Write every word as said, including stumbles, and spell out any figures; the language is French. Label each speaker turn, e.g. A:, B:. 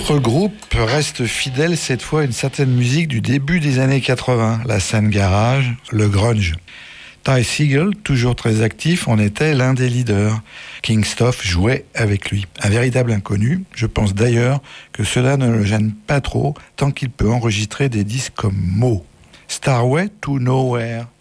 A: Autre groupe reste fidèle cette fois à une certaine musique du début des années quatre-vingts, la scène garage, le grunge. Ty Segall, toujours très actif, en était l'un des leaders. King Stuff jouait avec lui. Un véritable inconnu, je pense d'ailleurs que cela ne le gêne pas trop tant qu'il peut enregistrer des disques comme Mo. Starway to Nowhere.